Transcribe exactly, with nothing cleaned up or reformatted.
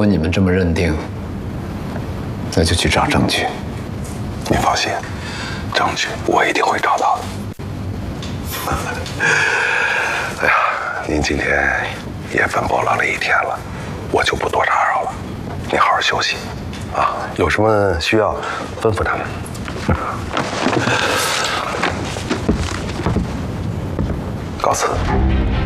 果你们这么认定，那就去找证据。 你放心，证据我一定会找到的。哎呀，您今天也奔波劳累一天了，我就不多打扰了。您好好休息，啊，有什么需要吩咐他们。告辞。